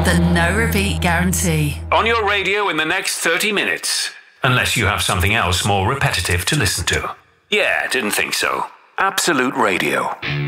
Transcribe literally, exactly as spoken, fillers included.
The no repeat guarantee. On your radio in the next thirty minutes. Unless you have something else more repetitive to listen to. Yeah, didn't think so. Absolute Radio.